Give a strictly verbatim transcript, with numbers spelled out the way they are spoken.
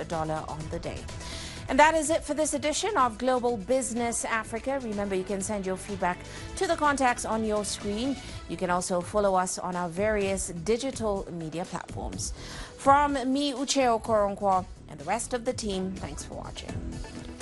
a dollar on the day. And that is it for this edition of Global Business Africa. Remember, you can send your feedback to the contacts on your screen. You can also follow us on our various digital media platforms. From me, Uche Okoronkwo, and the rest of the team, thanks for watching.